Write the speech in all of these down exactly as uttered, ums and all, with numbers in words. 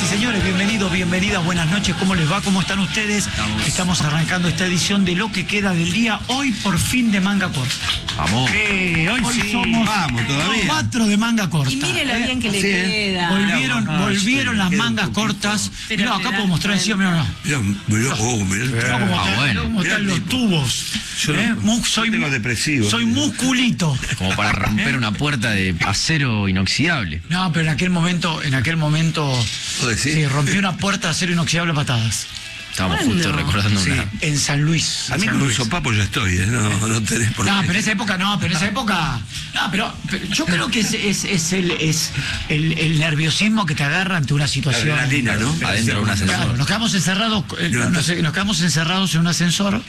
señores, bienvenidos, bienvenidas, buenas noches, ¿cómo les va? ¿Cómo están ustedes? Estamos, Estamos arrancando esta edición de Lo que queda del día, hoy por fin de manga corta. Vamos. Eh, hoy hoy sí. somos Vamos, todavía. cuatro de manga corta. Y mire lo ¿eh? bien que le sí, queda. Volvieron, Ah, volvieron las mangas cortas. Pero No, acá te puedo das mostrar encima, mira, Mirá, mirá, oh, mirá el mira trago. cómo, Ah, están, bueno. cómo Mirá están el los tipo. tubos. Yo ¿eh? no- Mu- soy, tengo depresivo. Soy musculito. Como para romper una puerta de acero inoxidable. No, pero en aquel momento, en aquel momento, ¿Vos decís? sí, rompí una puerta de acero inoxidable a patadas. Estábamos ¿Cuándo? justo recordando Sí, una. en San Luis. A mí San con un Luis. sopapo ya estoy, ¿eh? No, no tenés por qué. No, pero en esa época no, pero en esa época. No, pero, pero yo creo que es, es, es, el, es el, el nerviosismo que te agarra ante una La situación. adrenalina, ¿no? Adentro de un ascensor. Claro, nos quedamos encerrados, eh, Yo no entonces- sé, nos quedamos encerrados en un ascensor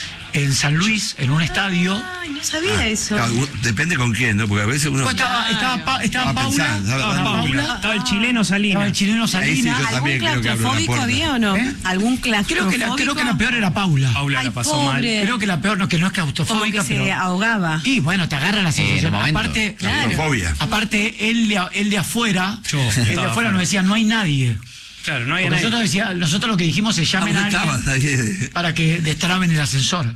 en San Luis, en un estadio. Ay, no sabía eso. Claro, depende con quién, ¿no? Porque a veces uno... Pues estaba, estaba, Pa- estaba Estaba Paula, pensando, estaba estaba dando- Paula, Estaba el chileno Salinas. estaba el chileno Ahí sí, Salinas. yo ¿Algún también creo que abro la claustrofóbico puerta. había o no? ¿Eh? ¿Algún Creo que, la, claustrofóbico? creo que la peor era Paula. Paula Ay, la pasó pobre. mal. Creo que la peor, no, que no es Como que claustrofóbica, se pero. ahogaba. Y bueno, te agarra la sensación. en el momento. aparte, Claustrofobia. aparte él, de, él de afuera, Yo él de estaba afuera afuera. nos decía, no hay nadie. Claro, no había Porque nadie. nosotros, decía, nosotros lo que dijimos es Ah, llamen vos a alguien estabas ahí para que destraben el ascensor.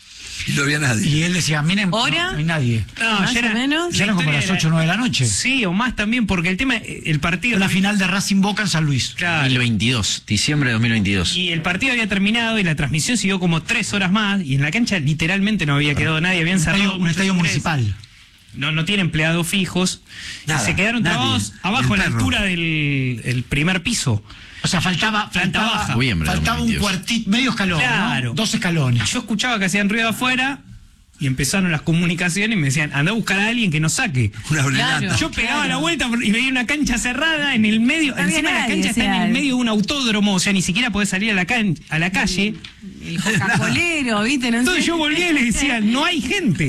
y no había nadie. Y él decía, miren, no, ¿Hora? no hay nadie. No, Más ya o era, menos. Ya eran como historia las era- ocho o nueve de la noche. Sí, o más también, porque el tema, el partido. La final de Racing Boca en San Luis. Claro. dos mil veintidós, diciembre de dos mil veintidós. Y el partido había terminado y la transmisión siguió como tres horas más. Y en la cancha literalmente no había quedado nadie. Habían Un cerrado estadio, un muchos estadio ingresos. municipal. No, no tiene empleados fijos. Nada, y se quedaron nadie. trabados abajo El a la perro. altura del el primer piso. O sea, faltaba, Planta faltaba, baja. Noviembre de faltaba un dos mil veintidós. cuartito, medio escalón, Claro. ¿no? Dos escalones. Yo escuchaba que hacían ruido afuera y empezaron las comunicaciones y me decían, anda a buscar a alguien que nos saque. Una brilanta. Claro. Yo pegaba la vuelta y veía una cancha cerrada en el medio, No había encima la nadie, cancha o está en sea, el medio de un autódromo, o sea, ni siquiera podés salir a la, can a la calle. El coca-colero, ¿viste? No Entonces sé. yo volvía y le decía, no hay gente.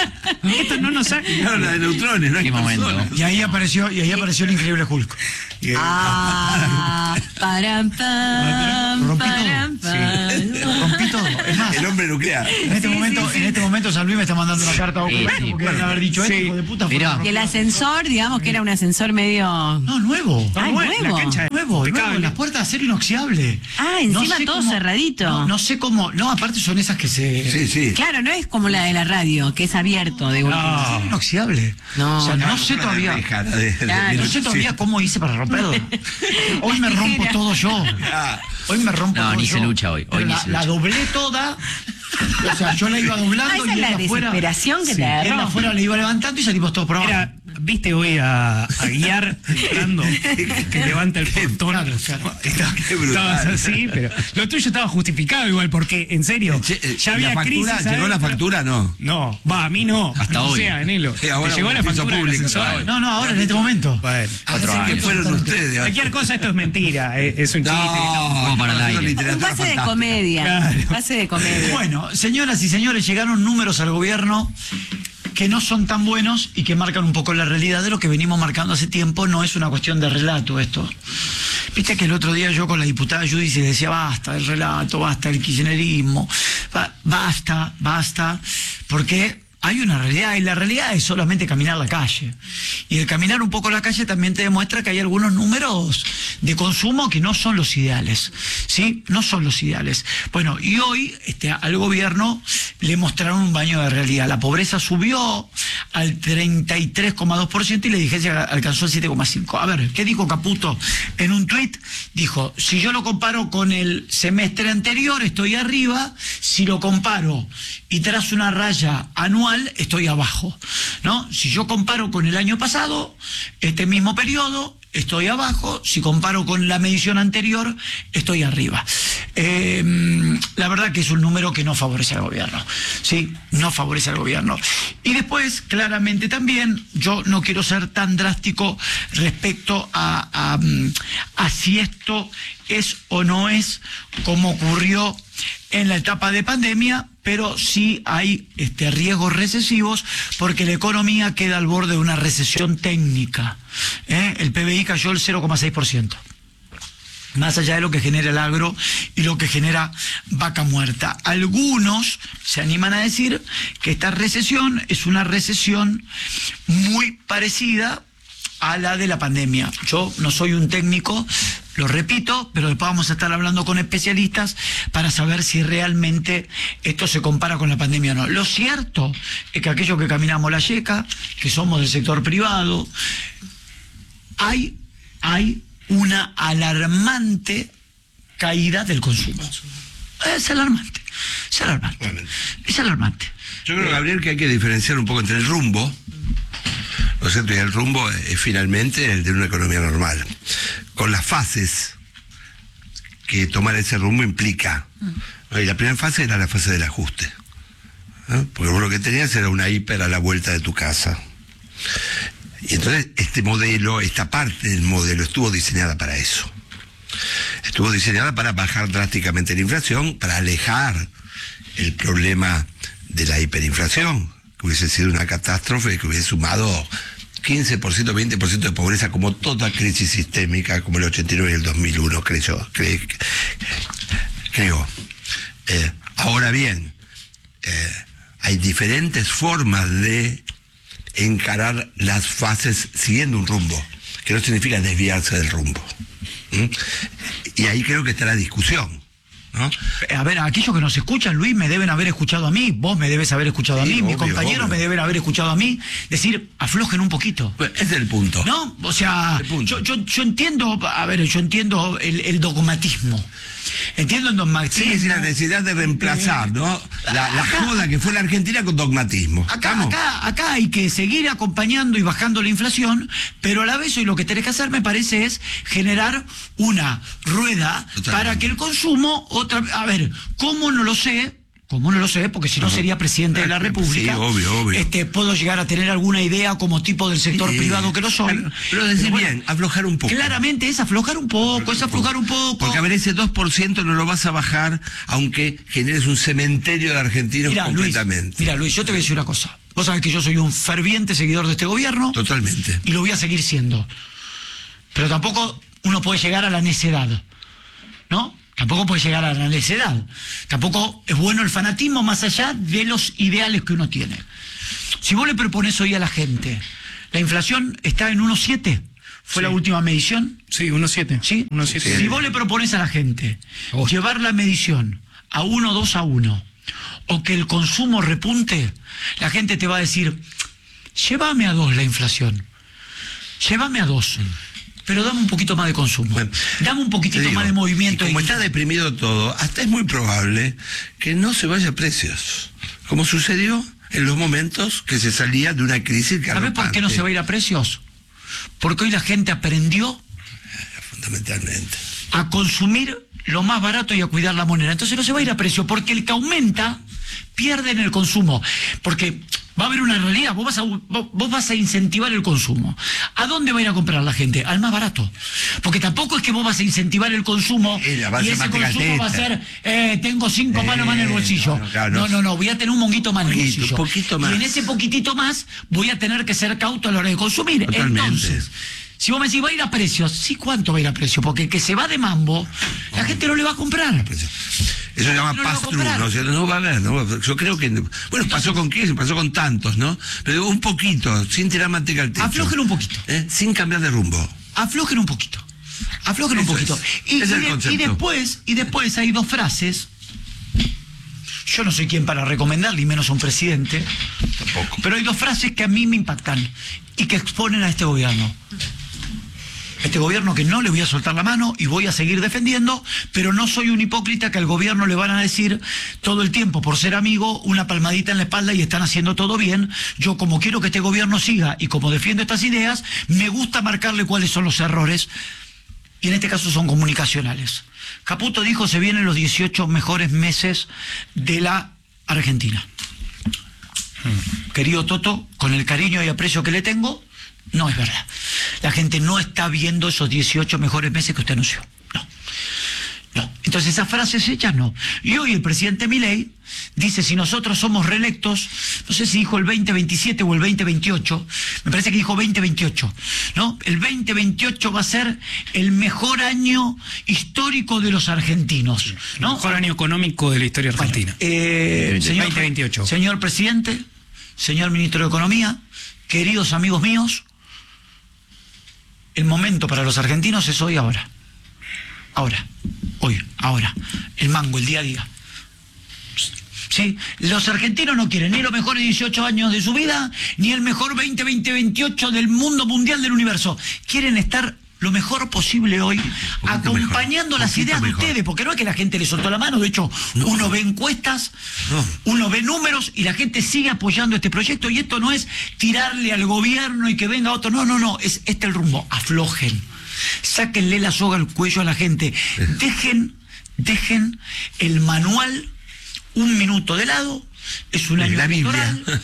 Esto no nos saca. Claro, la de neutrones, no hay Qué momento. personas. Y ahí apareció, y ahí apareció el increíble Hulk. Y- Ah, param, pam, Rompí todo. param, pam. Rompí todo. Es más, El hombre nuclear. en este Sí, momento, sí, sí. en este momento San Luis me está mandando una carta a Sí, Oculano sí. porque deben haber dicho esto, Sí. hijo de puta. fue Mirá. una Y el ascensor, digamos que era un ascensor medio. No, nuevo. Ah, Nueva, nuevo. La cancha Nuevo, de nuevo, cable. las puertas de acero inoxidable. Ah, encima sé todo cómo- cerradito. No, no sé cómo. No, aparte son esas que se. Sí, sí. Claro, no es como la de la radio, que es abierto de golpe. Acero inoxidable. No, o sea, no, no, sé Una todavía. reja, la de- de- Claro. No sé todavía sí. cómo hice para romperlo. Hoy me rompo tijeras. todo yo. Ah, Hoy me rompo No, todo ni yo. se lucha hoy, hoy Pero ni la, se la lucha. doblé toda. O sea, yo la iba Ah, doblando esa y es él la de afuera. desesperación que Sí, te él de agarró. afuera le iba levantando y salimos todos por abajo. Era, viste hoy a, a guiar entrando, que levanta el portón. Claro, claro. Estaba- Qué brutal. estabas así, pero lo tuyo estaba justificado igual, porque en serio, che, eh, ya había la factura, crisis. ¿llegó la adentro. factura? No. No, va, a mí no. Hasta no hoy. sé, Anelo. Sí, ahora ¿Te llegó la hizo factura del público, ascensor? ahora. No, no, ahora en este momento. Bueno, Cuatro Así que años. fueron ustedes. cualquier cosa esto es mentira, eh, es un chiste. No, para el no, aire. Un literatura pase de fantástica. comedia. Claro. Un pase de comedia. Bueno, señoras y señores, llegaron números al gobierno que no son tan buenos y que marcan un poco la realidad de lo que venimos marcando hace tiempo. No es una cuestión de relato esto. Viste que el otro día yo con la diputada Judici decía basta el relato, basta el kirchnerismo, ba- basta, basta, porque hay una realidad y la realidad es solamente caminar la calle. Y el caminar un poco la calle también te demuestra que hay algunos números de consumo que no son los ideales, ¿sí? No son los ideales. Bueno, y hoy este, al gobierno le mostraron un baño de realidad. La pobreza subió al treinta y tres coma dos por ciento y la indigencia alcanzó el siete coma cinco por ciento. A ver, ¿qué dijo Caputo en un tuit? Dijo, si yo lo comparo con el semestre anterior, estoy arriba. Si lo comparo y trazo una raya anual, estoy abajo, ¿no? Si yo comparo con el año pasado, este mismo periodo, estoy abajo. Si comparo con la medición anterior, estoy arriba. Eh, la verdad que es un número que no favorece al gobierno, ¿sí? No favorece al gobierno. Y después, claramente también, yo no quiero ser tan drástico respecto a, a, a si esto es o no es como ocurrió en la etapa de pandemia, pero sí hay este, riesgos recesivos porque la economía queda al borde de una recesión técnica. ¿eh? El P B I cayó el cero coma seis por ciento. Más allá de lo que genera el agro y lo que genera vaca muerta. Algunos se animan a decir que esta recesión es una recesión muy parecida a la de la pandemia. Yo no soy un técnico, lo repito, pero después vamos a estar hablando con especialistas para saber si realmente esto se compara con la pandemia o no. Lo cierto es que aquellos que caminamos la yeca, que somos del sector privado, hay, hay una alarmante caída del consumo. Es alarmante, es alarmante, Bueno. es alarmante. Yo creo, Gabriel, que hay que diferenciar un poco entre el rumbo, ¿no es cierto? Y el rumbo es finalmente el de una economía normal, con las fases que tomar ese rumbo implica. ¿No? Y la primera fase era la fase del ajuste, ¿no? Porque vos lo que tenías era una hiper a la vuelta de tu casa. Y entonces este modelo, esta parte del modelo estuvo diseñada para eso. Estuvo diseñada para bajar drásticamente la inflación, para alejar el problema de la hiperinflación, que hubiese sido una catástrofe, que hubiese sumado quince por ciento, veinte por ciento de pobreza, como toda crisis sistémica, como el ochenta y nueve y el dos mil uno, creo. Creo. creo. Eh, ahora bien, eh, hay diferentes formas de encarar las fases siguiendo un rumbo, que no significa desviarse del rumbo. ¿Mm? Y ahí creo que está la discusión, ¿no? A ver, aquellos que nos escuchan, Luis, me deben haber escuchado a mí, vos me debes haber escuchado a Sí, mí, mis obvio, compañeros obvio. me deben haber escuchado a mí, decir, aflojen un poquito. Pues ese es el punto. ¿No? O sea, El punto. yo, yo, yo entiendo, a ver, yo entiendo el, el dogmatismo. Entiendo el dogmatismo. Sí, es la necesidad de reemplazar, ¿no? La, la joda que fue la Argentina con dogmatismo. Acá, ¿Estamos? acá, acá hay que seguir acompañando y bajando la inflación, pero a la vez hoy lo que tenés que hacer, me parece, es generar una rueda Totalmente. para que el consumo, otra a ver, ¿cómo no lo sé? ¿Cómo no lo sé? Porque si no Ajá. sería presidente de la Sí, República. obvio, obvio. Este, puedo llegar a tener alguna idea como tipo del sector Sí. privado que lo soy. Pero, pero decir bueno, bien, aflojar un poco. claramente es aflojar un poco, es aflojar un poco. Porque a ver, ese dos por ciento no lo vas a bajar, aunque generes un cementerio de argentinos Mira, Luis, completamente. mira, Luis, yo te voy a decir una cosa. Vos sabés que yo soy un ferviente seguidor de este gobierno. Totalmente. Y lo voy a seguir siendo. Pero tampoco uno puede llegar a la necedad, ¿no? Tampoco puede llegar a la necedad. Tampoco es bueno el fanatismo más allá de los ideales que uno tiene. Si vos le propones hoy a la gente, la inflación está en uno coma siete, fue Sí. la última medición, Sí, uno siete. ¿sí? uno siete. Si vos le propones a la gente llevar la medición a uno, dos a uno, o que el consumo repunte, la gente te va a decir, llévame a dos la inflación, llévame a dos, pero dame un poquito más de consumo, Bueno, dame un Te poquitito digo, más de movimiento. y como y- está deprimido todo, hasta es muy probable que no se vaya a precios, como sucedió en los momentos que se salía de una crisis que ¿Sabés por qué no se va a ir a precios? Porque hoy la gente aprendió Fundamentalmente. a consumir lo más barato y a cuidar la moneda. Entonces no se va a ir a precio, porque el que aumenta pierde en el consumo. Porque va a haber una realidad, vos vas a, vos, vos vas a incentivar el consumo. ¿A dónde va a ir a comprar la gente? Al más barato. Porque tampoco es que vos vas a incentivar el consumo Ella va a y ser ese manteca consumo va a testa. ser, eh, tengo cinco Eh, palos más en el bolsillo. no, claro, no, no. no, no, voy a tener un monguito más en el Poquito, bolsillo. poquito más. Y en ese poquitito más voy a tener que ser cauto a la hora de consumir. Totalmente. Entonces, si vos me decís, va a ir a precios, sí, ¿cuánto va a ir a precio? Porque el que se va de mambo, la gente no le va a comprar. Eso se llama No lo va a pass-through, comprar. ¿no? O sea, no va a haber, ¿no? Yo creo que... Bueno, pasó con Kirchner, pasó con tantos, ¿no? Pero un poquito, sin tirar manteca al techo. Aflojen un poquito. ¿Eh? Sin cambiar de rumbo. Aflojen un poquito. Aflojen un Eso poquito. es. Y, Ese es y el de- concepto. y después, y después hay dos frases. Yo no soy quien para recomendarle, y menos a un presidente. Tampoco. Pero hay dos frases que a mí me impactan y que exponen a este gobierno. Este gobierno que no le voy a soltar la mano y voy a seguir defendiendo, pero no soy un hipócrita que al gobierno le van a decir todo el tiempo, por ser amigo, una palmadita en la espalda y están haciendo todo bien. Yo, como quiero que este gobierno siga y como defiendo estas ideas, me gusta marcarle cuáles son los errores, y en este caso son comunicacionales. Caputo dijo, se vienen los dieciocho mejores meses de la Argentina. Querido Toto, con el cariño y aprecio que le tengo, no es verdad. La gente no está viendo esos dieciocho mejores meses que usted anunció. No. No. Entonces esas frases hechas no. Y hoy el presidente Milei dice, si nosotros somos reelectos, no sé si dijo el veinte veintisiete o el veinte veintiocho, me parece que dijo veinte veintiocho, ¿no? El veinte veintiocho va a ser el mejor año histórico de los argentinos, ¿no? Mejor año económico de la historia argentina. Bueno, eh, señor, veinte veintiocho. Señor presidente, señor ministro de Economía, queridos amigos míos, el momento para los argentinos es hoy ahora. ahora, hoy, ahora, el mango, el día a día. ¿Sí? Los argentinos no quieren ni los mejores dieciocho años de su vida, ni el mejor veinte, veinte, veintiocho del mundo mundial del universo. Quieren estar lo mejor posible hoy, acompañando mejor, las ideas mejor. de ustedes, porque no es que la gente le soltó la mano, de hecho, no, uno no. ve encuestas, no. uno ve números y la gente sigue apoyando este proyecto, y esto no es tirarle al gobierno y que venga otro, no, no, no, es este el rumbo, aflojen, sáquenle la soga al cuello a la gente, dejen, dejen el manual un minuto de lado, es un año La Biblia. electoral.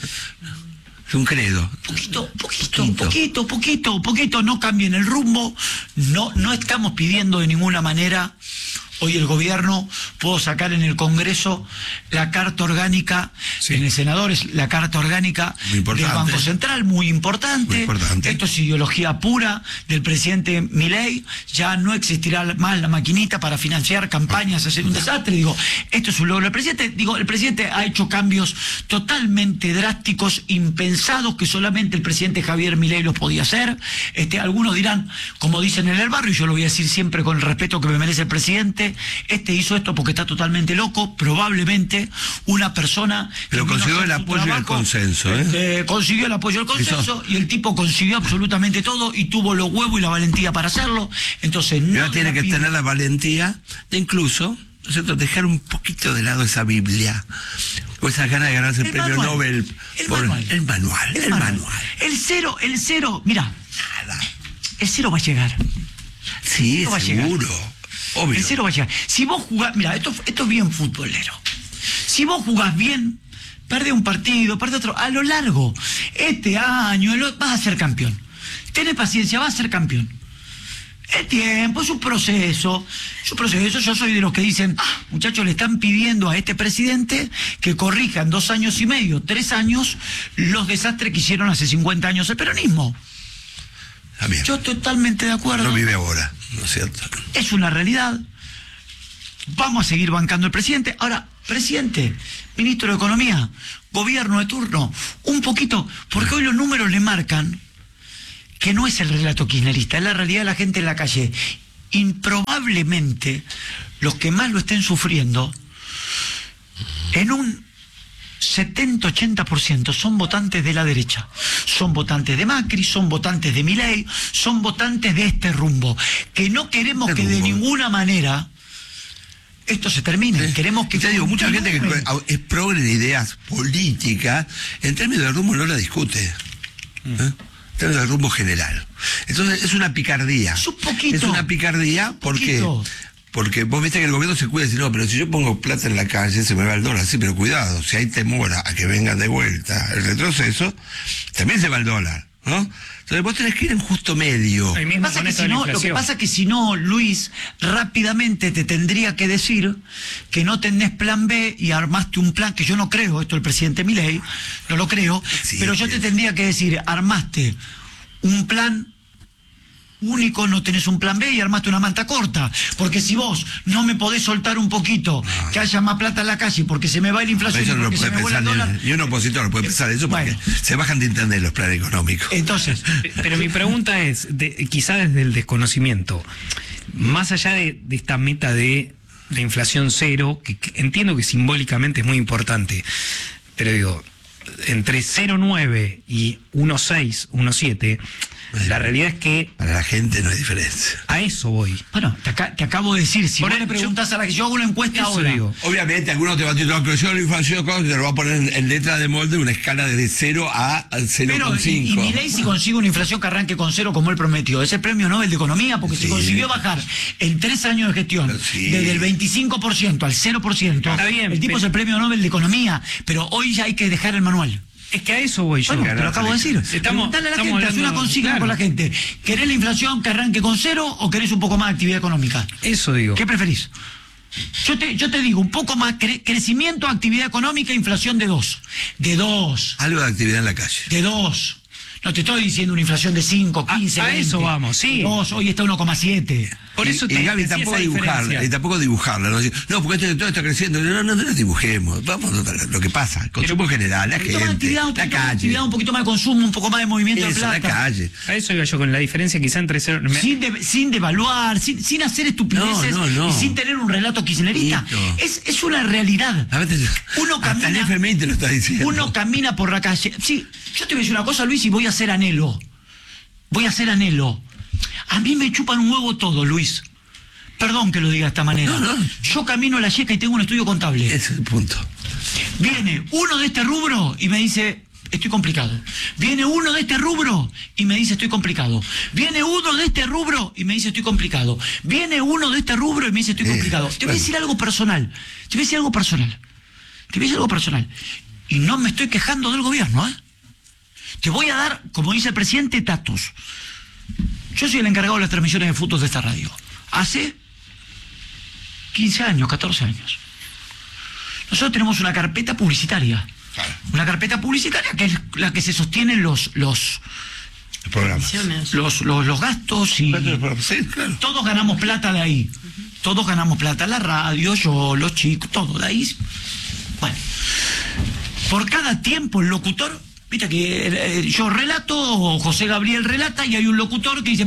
Es un credo. Poquito, poquito, Poquito. poquito, poquito, poquito, no cambien el rumbo, no, no estamos pidiendo de ninguna manera. Hoy el gobierno pudo sacar en el Congreso la carta orgánica, Sí. en el senador es la carta orgánica Muy del importante. Banco Central, muy importante. Muy importante. Esto es ideología pura del presidente Milei, ya no existirá más la maquinita para financiar campañas, hacer un desastre. Digo, esto es un logro del presidente. Digo, el presidente ha hecho cambios totalmente drásticos, impensados, que solamente el presidente Javier Milei los podía hacer. Este, algunos dirán, como dicen en el barrio, y yo lo voy a decir siempre con el respeto que me merece el presidente, este hizo esto porque está totalmente loco, probablemente una persona... Pero que vino a consiguió hacer el su apoyo y el trabajo, consenso, ¿eh? eh, consiguió el apoyo y el consenso, y el tipo consiguió absolutamente todo, y tuvo los huevos y la valentía para hacerlo, entonces Y no... ahora tiene que pido- tener la valentía de incluso, ¿no es cierto?, dejar un poquito de lado esa Biblia, o esa ganas de ganarse el, El premio manual. Nobel. El por- manual. El manual. El, El manual. manual. El cero, el cero, mira, el cero va a llegar. Sí, No va a llegar. seguro. Obvio. El cero va a llegar. Si vos jugás, mira, esto, esto es bien futbolero. Si vos jugás bien, perdés un partido, perdés otro, a lo largo, este año, el otro, vas a ser campeón. Tenés paciencia, vas a ser campeón. El tiempo es un proceso, es un proceso. Yo soy de los que dicen, ah, muchachos, le están pidiendo a este presidente que corrija en dos años y medio, tres años, los desastres que hicieron hace cincuenta años el peronismo. También. Yo totalmente de acuerdo. No vive ahora, ¿no es cierto? Es una realidad. Vamos a seguir bancando al presidente. Ahora, presidente, ministro de Economía, gobierno de turno, un poquito, porque hoy los números le marcan que no es el relato kirchnerista, es la realidad de la gente en la calle. Improbablemente los que más lo estén sufriendo, en un setenta a ochenta por ciento son votantes de la derecha, son votantes de Macri, son votantes de Milei, son votantes de este rumbo, que no queremos Este que de rumbo. ninguna manera esto se termine, Sí. queremos que... Y te digo, mucha gente que continúe. es progre de ideas políticas, en términos de rumbo no la discute. ¿eh? En términos de rumbo general. Entonces es una picardía. Es un poquito. Es una picardía porque... Poquito. Porque vos viste que el gobierno se cuida y dice, no, pero si yo pongo plata en la calle se me va el dólar. Sí, pero cuidado, si hay temor a que vengan de vuelta el retroceso, también se va el dólar, ¿no? Entonces vos tenés que ir en justo medio. Ahí mismo Pasa con que esto si de la no, lo que inflación. pasa que si no, Luis, rápidamente te tendría que decir que no tenés plan B y armaste un plan, que yo no creo, esto el presidente Milei, no lo creo, Sí, pero yo sí. te tendría que decir, armaste un plan único, no tenés un plan B y armaste una manta corta, porque si vos no me podés soltar un poquito, que haya más plata en la calle, porque se me va la inflación, Eso y no lo porque se puede me vuela pensar el ni, dólar. ni un opositor lo puede pensar eso porque Bueno. se bajan de internet los planes económicos. Entonces, Pero mi pregunta es, de, quizá desde el desconocimiento, más allá de, de esta meta de la inflación cero, que, que entiendo que simbólicamente es muy importante, pero digo, entre cero coma nueve y uno coma seis, uno coma siete, la realidad es que Para la gente no hay diferencia. a eso voy. bueno, te, acá- te acabo de decir, si Por vos el- le preguntás a la que yo hago una encuesta Eso ahora, digo. Obviamente, algunos te van a decir, no, creció la inflación, ¿cómo? Te lo va a poner en, en letra de molde una escala desde cero a cero pero, coma y, y cinco. Milei si consigue una inflación que arranque con cero como él prometió, es el premio Nobel de Economía, porque Sí. si consiguió bajar en tres años de gestión Sí. desde el veinticinco por ciento al cero por ciento, Está bien, el tipo pero- es el premio Nobel de Economía, pero hoy ya hay que dejar el manual. Es que a eso voy yo. Bueno, te lo acabo de decir. Estamos- Preguntale a la estamos gente, haz una hablando- consigna claro. con la gente. ¿Querés la inflación que arranque con cero o querés un poco más de actividad económica? Eso digo. ¿Qué preferís? Yo te, yo te digo, un poco más cre- crecimiento, actividad económica, inflación de dos. De dos. Algo de actividad en la calle. De dos. No te estoy diciendo una inflación de cinco, quince, A- a veinte. eso vamos, sí. Dos, hoy está uno coma siete. Por eso y, te y Gaby, decía tampoco esa dibujarla, diferencia. y tampoco dibujarla, no, decir, no, porque esto todo está creciendo, no, no, no nos dibujemos, vamos a lo que pasa, consumo general, la Un poquito más de gente, actividad, un la poquito más de calle, actividad, un poquito más de consumo, un poco más de movimiento eso, de la plata. calle. A eso iba yo con la diferencia quizá entre ser... me- Sin, de- sin devaluar, sin, sin hacer estupideces No, no, no. y sin tener un relato kirchnerista. Listo. Es, es una realidad. A veces, Uno hasta el camina- F M I te lo está diciendo. Uno camina por la calle. Sí, yo te voy a decir una cosa, Luis, y voy a hacer anhelo. Voy a hacer anhelo. A mí me chupan un huevo todo, Luis. Perdón que lo diga de esta manera. No, no. Yo camino a la yeca y tengo un estudio contable. Ese es el punto. Viene uno de este rubro y me dice, estoy complicado. Viene uno de este rubro y me dice, estoy complicado. Viene uno de este rubro y me dice, estoy complicado. Viene uno de este rubro y me dice, estoy Eh, complicado. Te voy a bueno. decir algo personal. Te voy a decir algo personal. Te voy a decir algo personal. Y no me estoy quejando del gobierno, ¿eh? Te voy a dar, como dice el presidente, datos. Yo soy el encargado de las transmisiones de fútbol de esta radio. Hace quince años, catorce años. Nosotros tenemos una carpeta publicitaria. Claro. Una carpeta publicitaria que es la que se sostienen los los El programa. los, los, los gastos y Sí, claro. todos ganamos plata de ahí. Todos ganamos plata. La radio, yo, los chicos, todo de ahí. Bueno, por cada tiempo el locutor, viste que eh, yo relato, José Gabriel relata y hay un locutor que dice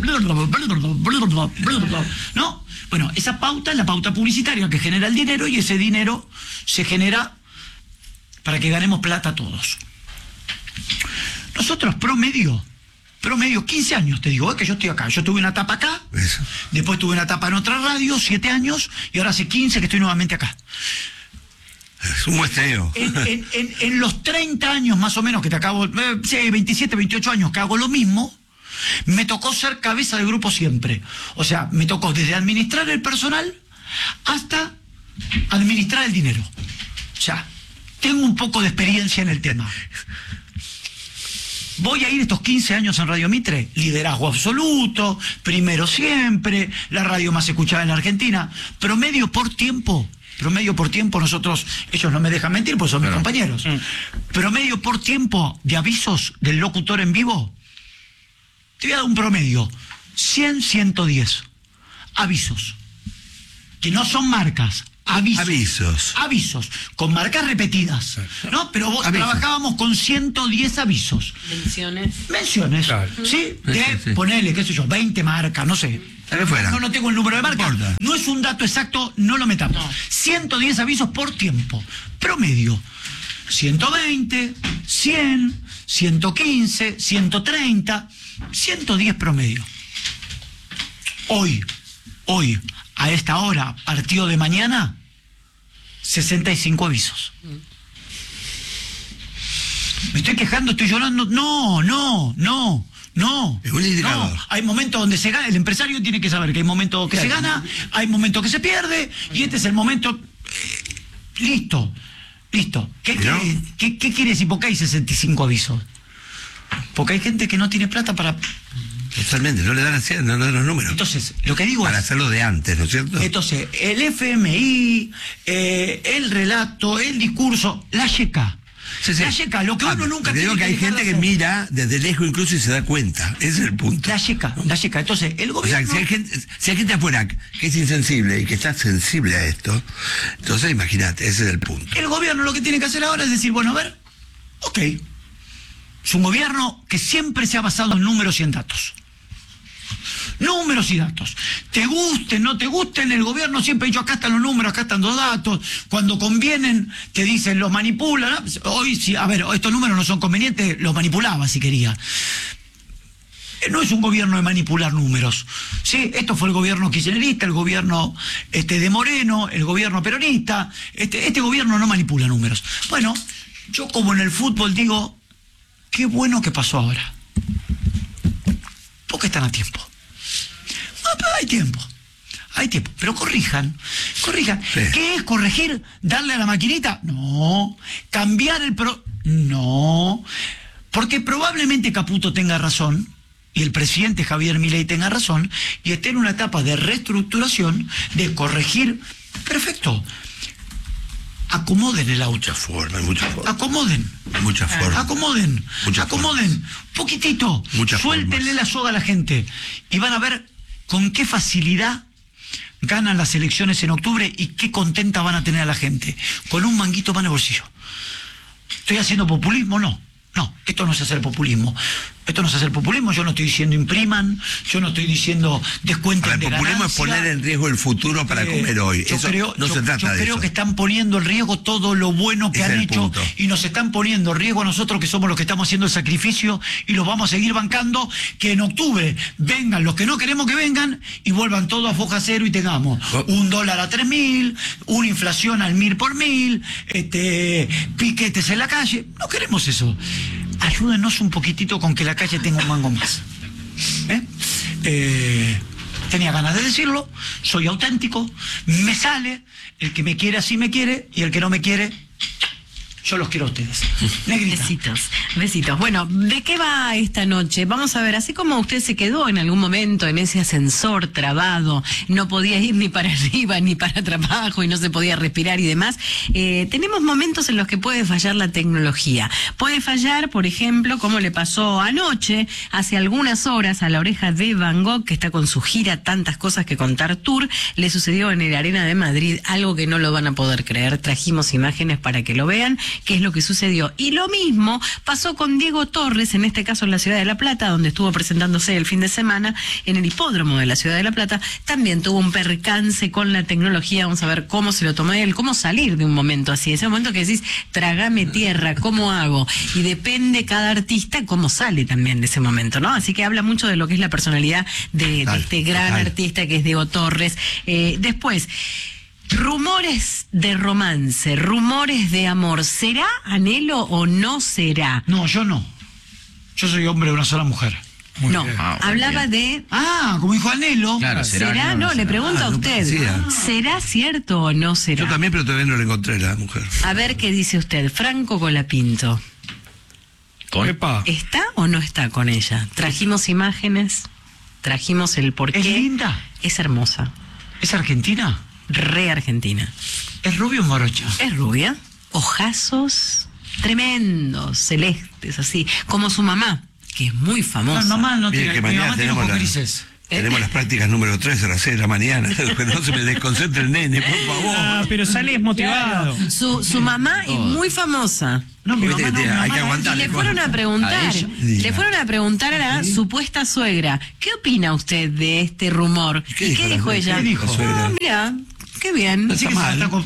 ¿no? Bueno, esa pauta es la pauta publicitaria que genera el dinero y ese dinero se genera para que ganemos plata todos. Nosotros promedio, promedio quince años, te digo, es que yo estoy acá. Yo tuve una etapa acá, Eso. después tuve una etapa en otra radio, siete años, y ahora hace quince que estoy nuevamente acá. Es un muestreo. En, en, en, en los treinta años más o menos que te acabo, eh, sí, veintisiete, veintiocho años que hago lo mismo, me tocó ser cabeza de grupo siempre. O sea, me tocó desde administrar el personal hasta administrar el dinero. O sea, tengo un poco de experiencia en el tema. Voy a ir estos quince años en Radio Mitre, liderazgo absoluto, primero siempre, la radio más escuchada en la Argentina, promedio por tiempo, promedio por tiempo, nosotros, ellos no me dejan mentir, pues son mis Claro. compañeros, promedio por tiempo de avisos del locutor en vivo, te voy a dar un promedio, cien, ciento diez avisos, que no son marcas, avisos. Avisos. Avisos, con marcas repetidas, ¿no? Pero vos Avisos. trabajábamos con ciento diez avisos. Menciones. Menciones, Claro. ¿sí? Sí, De, sí, sí. ponele, qué sé yo, veinte marcas, no sé. Lo que fuera. No, no tengo el número de No marcas. importa. No es un dato exacto, no lo metamos. ciento diez avisos por tiempo. Promedio. ciento veinte, cien, ciento quince, ciento treinta, ciento diez promedio. Hoy, hoy, a esta hora, partido de mañana, sesenta y cinco avisos. ¿Me estoy quejando? ¿Estoy llorando? No, no, no, no. Es un indicador. No. Hay momentos donde se gana, el empresario tiene que saber que hay momentos que se Claro. gana, hay momentos que se pierde, y este es el momento. eh, listo, listo. ¿Qué, ¿No? quiere, qué, qué quiere decir? ¿Por qué hay sesenta y cinco avisos? Porque hay gente que no tiene plata para... Totalmente, no le dan así, no le dan los números. Entonces, lo que digo Para es... hacerlo de antes, ¿no es cierto? Entonces, el F M I, eh, el relato, el discurso, la yeca. Sí, sí. La yeca, lo que Ah, uno nunca te digo tiene que hay dejar gente de que hacer. mira desde lejos incluso y se da cuenta. Ese es el punto. La yeca, la yeca. Entonces, el O sea, gobierno... si hay, gente, si hay gente afuera que es insensible y que está sensible a esto, entonces imagínate, ese es el punto. El gobierno lo que tiene que hacer ahora es decir, bueno, a ver, ok. Es un gobierno que siempre se ha basado en números y en datos. Números y datos. Te gusten, no te gusten, el gobierno siempre ha dicho, acá están los números, acá están los datos. Cuando convienen, te dicen, los manipulan. ¿No? Hoy, sí, a ver, estos números no son convenientes, los manipulaba si quería. No es un gobierno de manipular números. Sí, esto fue el gobierno kirchnerista, el gobierno este, de Moreno, el gobierno peronista. Este, este gobierno no manipula números. Bueno, yo como en el fútbol digo, qué bueno que pasó ahora. Porque están a tiempo. No, pero hay tiempo. Hay tiempo. Pero corrijan. Corrijan. Sí. ¿Qué es corregir? ¿Darle a la maquinita? No. ¿Cambiar el pro? No. Porque probablemente Caputo tenga razón y el presidente Javier Milei tenga razón y esté en una etapa de reestructuración, de corregir. Perfecto. acomoden el auto. Muchas formas, muchas formas. Acomoden. Muchas formas. Acomoden. Muchas acomoden. Un poquitito. Muchas Suéltenle formas. la soga a la gente. Y van a ver con qué facilidad ganan las elecciones en octubre y qué contenta van a tener a la gente. Con un manguito más en el bolsillo. ¿Estoy haciendo populismo? No. No, esto no es hacer populismo. Esto no es hacer populismo, yo no estoy diciendo impriman, yo no estoy diciendo descuenten Ahora, el de populismo ganancia. es poner en riesgo el futuro para Eh, comer hoy. Yo Eso creo, no yo, se trata yo de creo eso. que están poniendo en riesgo todo lo bueno que Ese han es el hecho punto. y nos están poniendo en riesgo a nosotros que somos los que estamos haciendo el sacrificio y los vamos a seguir bancando, que en octubre vengan los que no queremos que vengan y vuelvan todo a foja cero y tengamos Oh. un dólar a tres mil, una inflación al mil por mil, este, piquetes en la calle. No queremos eso. Ayúdenos un poquitito con que la calle tenga un mango más. ¿Eh? Eh, tenía ganas de decirlo, soy auténtico, me sale, el que me quiere así me quiere y el que no me quiere, yo los quiero a ustedes. Negrita. Besitos, besitos. Bueno, ¿de qué va esta noche? Vamos a ver, así como usted se quedó en algún momento en ese ascensor trabado, no podía ir ni para arriba ni para abajo y no se podía respirar y demás, eh, tenemos momentos en los que puede fallar la tecnología. Puede fallar, por ejemplo, como le pasó anoche, hace algunas horas, a La Oreja de Van Gogh, que está con su gira Tantas Cosas que Contar Tour, le sucedió en el Arena de Madrid algo que no lo van a poder creer. Trajimos imágenes para que lo vean, qué es lo que sucedió. Y lo mismo pasó con Diego Torres, en este caso en la ciudad de La Plata, donde estuvo presentándose el fin de semana en el hipódromo de la ciudad de La Plata. También tuvo un percance con la tecnología. Vamos a ver cómo se lo tomó él, cómo salir de un momento así. Ese momento que decís, trágame tierra, ¿cómo hago? Y depende cada artista cómo sale también de ese momento, ¿no? Así que habla mucho de lo que es la personalidad de, de Total, este gran total. artista que es Diego Torres. Eh, después, rumores de romance, rumores de amor. ¿Será anhelo o no será? No, yo no. Yo soy hombre de una sola mujer. Muy no, bien. Ah, muy hablaba bien. de... Ah, como dijo Anhelo. Claro, ¿Será? será. No, le pregunto Ah, a no usted. parecía. ¿Será cierto o no será? Yo también, pero todavía no la encontré la mujer. A ver qué dice usted. Franco Colapinto. Con- Epa. ¿Está o no está con ella? Trajimos imágenes, trajimos el porqué. ¿Es linda? Es hermosa. ¿Es argentina? Re argentina. ¿Es rubio o morocha? Es rubia. Ojazos tremendos, celestes, así. Como su mamá, que es muy famosa. No, mamá no Mire tiene, que mi mañana mamá tiene tenemos ojos la- grises. Tenemos las prácticas número tres a las seis de la mañana. Que no se me desconcentre el nene, por favor. Ah, pero sale motivado. Su, su mamá es muy famosa. No, mi Viste mamá que no, mi hay mamá que no. Y aguantarle. le fueron a preguntar, ¿A ella? le fueron a preguntar a la supuesta suegra, ¿qué opina usted de este rumor? ¿Qué ¿Y dijo qué la dijo suegra? ella? ¿Qué dijo? La suegra. Ah, mira, qué bien. Así que se mal. está con- Eh,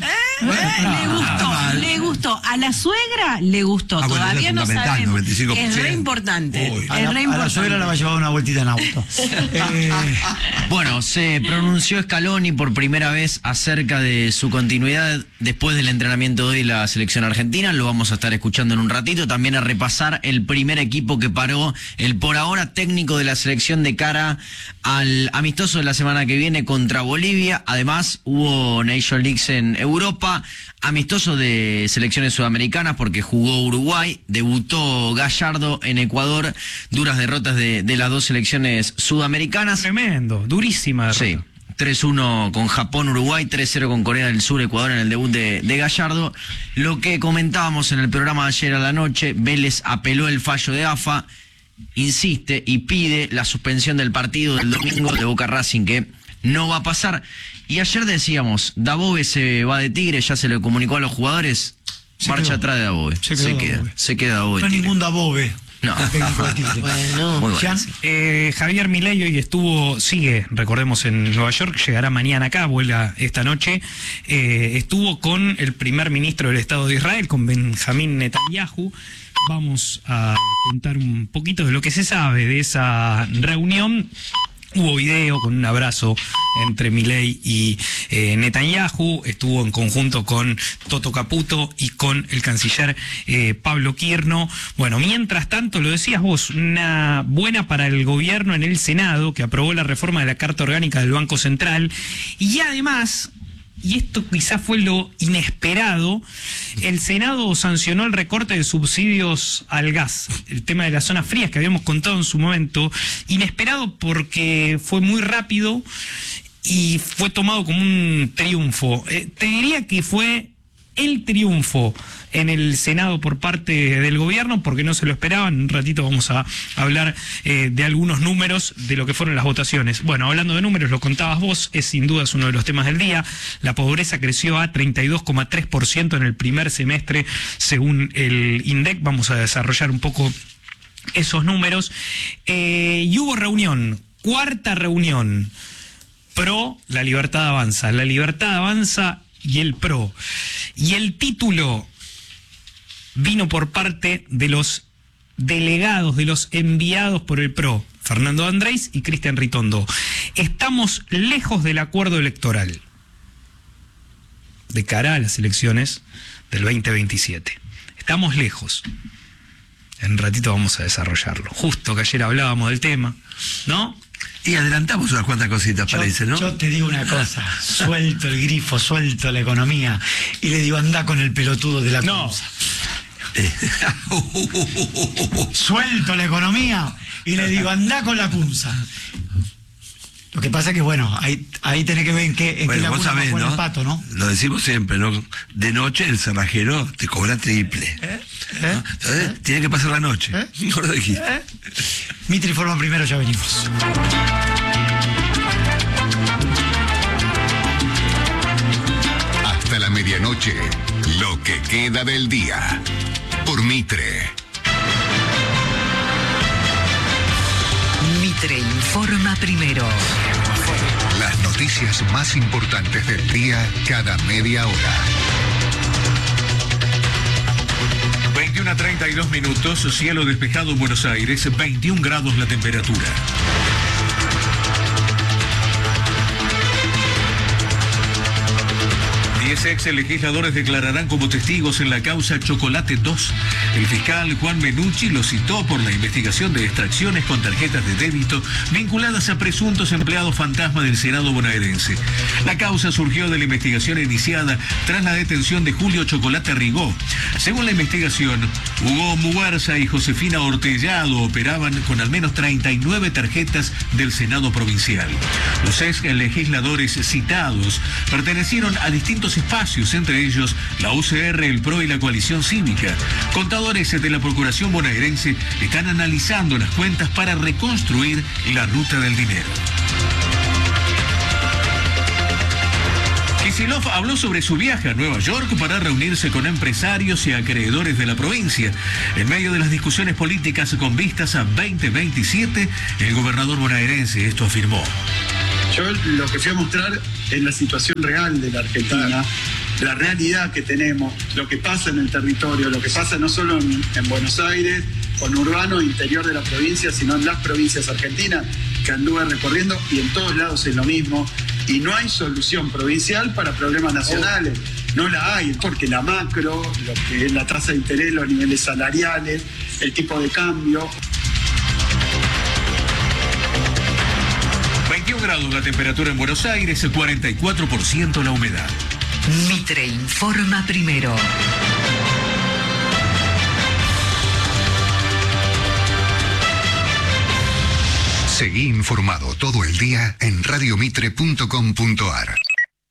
le gustó, mal. le gustó. A la suegra le gustó. Ah, bueno, Todavía eso es no fundamental, sabemos. noventa y cinco por Es ciento. re importante. Uy. A Es la, re a la importante. suegra la va a llevar una vueltita en auto. Eh, Bueno, se pronunció Scaloni por primera vez acerca de su continuidad después del entrenamiento de hoy la selección argentina. Lo vamos a estar escuchando en un ratito. También a repasar el primer equipo que paró el por ahora técnico de la selección de cara al amistoso de la semana que viene contra Bolivia. Además, hubo Nation Leagues en Europa, amistoso de selecciones sudamericanas porque jugó Uruguay, debutó Gallardo en Ecuador, duras derrotas de, de las dos selecciones sudamericanas. Tremendo, durísima. Sí, derrota. tres uno con Japón, Uruguay, tres cero con Corea del Sur, Ecuador en el debut de, de Gallardo. Lo que comentábamos en el programa de ayer a la noche, Vélez apeló el fallo de A F A, insiste y pide la suspensión del partido del domingo de Boca Racing, que no va a pasar. Y ayer decíamos, Dabove se va de Tigre, ya se lo comunicó a los jugadores, Se marcha quedó. atrás de Dabove, Se se, quedó queda, Dabove. se queda Dabove. no es Tigre. ningún Dabove. No. Técnico de Tigre. Bueno. Muy bueno. Jean, Eh, Javier Milei hoy estuvo, sigue, recordemos, en Nueva York, llegará mañana acá, vuela esta noche. Eh, estuvo con el primer ministro del Estado de Israel, con Benjamín Netanyahu. Vamos a contar un poquito de lo que se sabe de esa reunión. Hubo video con un abrazo entre Milei y eh, Netanyahu, estuvo en conjunto con Toto Caputo y con el canciller eh, Pablo Quirno. Bueno, mientras tanto, lo decías vos, una buena para el gobierno en el Senado, que aprobó la reforma de la Carta Orgánica del Banco Central, y además, y esto quizás fue lo inesperado, el Senado sancionó el recorte de subsidios al gas, el tema de las zonas frías que habíamos contado en su momento, inesperado porque fue muy rápido y fue tomado como un triunfo. Eh, te diría que fue el triunfo en el Senado por parte del gobierno, porque no se lo esperaban. Un ratito vamos a hablar eh, de algunos números de lo que fueron las votaciones. Bueno, hablando de números, lo contabas vos, es sin duda es uno de los temas del día. La pobreza creció a treinta y dos coma tres por ciento en el primer semestre, según el INDEC. Vamos a desarrollar un poco esos números. Eh, y hubo reunión, cuarta reunión, pro La Libertad Avanza. La Libertad Avanza y el PRO. Y el título vino por parte de los delegados, de los enviados por el PRO, Fernando Andrés y Cristian Ritondo. Estamos lejos del acuerdo electoral de cara a las elecciones del veinte veintisiete. Estamos lejos. En un ratito vamos a desarrollarlo. Justo que ayer hablábamos del tema, ¿no? Y adelantamos unas cuantas cositas, Yo, parece, ¿no? yo te digo una cosa, suelto el grifo, suelto la economía y le digo, anda con el pelotudo de la No. Cunza. Suelto la economía y le digo, anda con la Cunza. Lo que pasa que, bueno, ahí, ahí tenés que ver en qué, en Bueno, qué vos laguna sabés, bajó ¿no? el pato, ¿no? Lo decimos siempre, ¿no? De noche el cerrajero te cobra triple. ¿Eh? ¿no? ¿Eh? Entonces, tiene que pasar la noche. ¿Eh? No lo dijiste. ¿Eh? Mitri informa primero, ya venimos. Hasta la medianoche, lo que queda del día. Por Mitre. Mitre informa primero. Las noticias más importantes del día cada media hora. veintiuno a treinta y dos minutos, cielo despejado en Buenos Aires, veintiún grados la temperatura. diez ex legisladores declararán como testigos en la causa Chocolate dos. El fiscal Juan Menucci los citó por la investigación de extracciones con tarjetas de débito vinculadas a presuntos empleados fantasma del Senado bonaerense. La causa surgió de la investigación iniciada tras la detención de Julio Chocolate Rigó. Según la investigación, Hugo Muguerza y Josefina Ortellado operaban con al menos treinta y nueve tarjetas del Senado provincial. Los ex legisladores citados pertenecieron a distintos espacios, entre ellos la U C R, el PRO y la Coalición Cívica. Contadores de la Procuración bonaerense están analizando las cuentas para reconstruir la ruta del dinero. Kicillof habló sobre su viaje a Nueva York para reunirse con empresarios y acreedores de la provincia. En medio de las discusiones políticas con vistas a veinte veintisiete, el gobernador bonaerense esto afirmó. Yo lo que fui a mostrar es la situación real de la Argentina, la realidad que tenemos, lo que pasa en el territorio, lo que pasa no solo en, en Buenos Aires, con urbano interior de la provincia, sino en las provincias argentinas que anduve recorriendo, y en todos lados es lo mismo. Y no hay solución provincial para problemas nacionales. No la hay, porque la macro, lo que es la tasa de interés, los niveles salariales, el tipo de cambio. veintiún grados la temperatura en Buenos Aires, el cuarenta y cuatro por ciento la humedad. Mitre informa primero. Seguí informado todo el día en radiomitre punto com punto ar.